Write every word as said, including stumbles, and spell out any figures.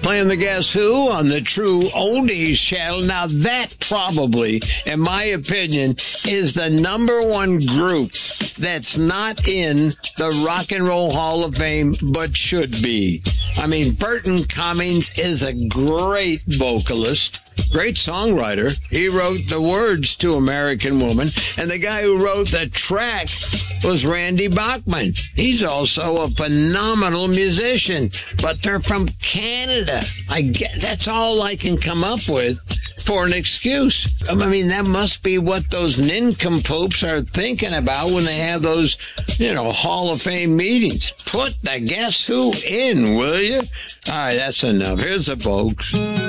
playing the Guess Who on the True Oldies channel. Now, that probably, in my opinion, is the number one group that's not in the Rock and Roll Hall of Fame, but should be. I mean, Burton Cummings is a great vocalist. Great songwriter. He wrote the words to American Woman, and the guy who wrote the track was Randy Bachman. He's also a phenomenal musician, but they're from Canada. I get, that's all I can come up with for an excuse. I mean, that must be what those nincompoops are thinking about when they have those, you know, Hall of Fame meetings. Put the Guess Who in, will you? All right, that's enough. Here's the folks.